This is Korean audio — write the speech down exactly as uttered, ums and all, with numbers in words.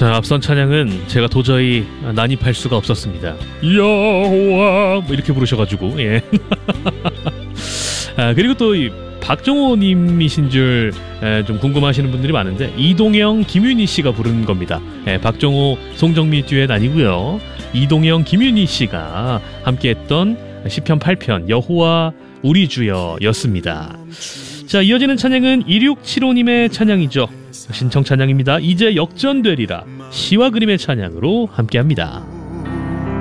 자, 앞선 찬양은 제가 도저히 난입할 수가 없었습니다. 여호와 뭐 이렇게 부르셔가지고 예. 아, 그리고 또 이 박정호님이신 줄 좀 궁금하시는 분들이 많은데 이동영, 김윤희 씨가 부른 겁니다. 예, 박정호, 송정미 듀엣 아니고요. 이동영, 김윤희 씨가 함께했던 시편 팔 편 여호와 우리 주여였습니다. 자, 이어지는 찬양은 이육칠오님의 찬양이죠. 신청 찬양입니다. 이제 역전되리라 시와 그림의 찬양으로 함께합니다.